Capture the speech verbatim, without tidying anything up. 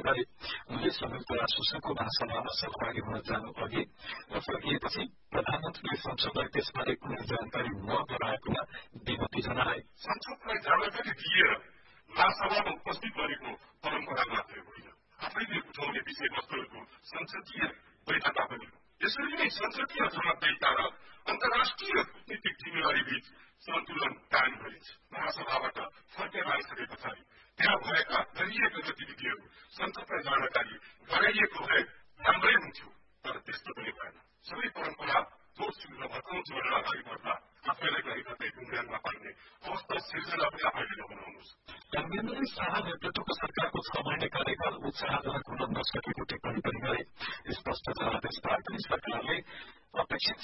गरे। उनले संयुक्त राष्ट्रसंघको महासभामा सहभागी हुन जानु अघि र फर्किएपछि प्रधानमन्त्रीले संसदलाई त्यसबारे कुनै जानकारी नगराएकोमा विमति जनाए। संसदलाई जानकारी दिएर महासभामा उपस्थित गरेको परम्परा मात्रै होइन, आफैले उठाउने विषयवस्तुहरूको संसदीय वैधता पनि हो। यसरी नै संसदीय जवाबदेहिता र अन्तर्राष्ट्रिय कूटनीतिक जिम्मेवारी बीच सन्तुलन कायम गरिन्छ। महासभाबाट फर्केर आइसके पछाडि त्यहाँ भएका गरिएका गतिविधिहरू संसदलाई जानकारी गराइएको भए राम्रै हुन्थ्यो, तर त्यस्तो पनि भएन। सबै परम्परा जोडसुड र भत्काउँछु भनेर अगाडि बढ्दा आफैलाई कहीँ कतै गुमरानमा पार्ने अवस्था सिर्जना पनि आफैले नबनाउनुहोस्। कन्भेनरले शाह नेतृत्वको सरकारको छ महिने कार्यकाल उत्साहजनक हुन नसकेको टिप्पणी पनि गरे। स्पष्ट जनादेश पाए पनि सरकारले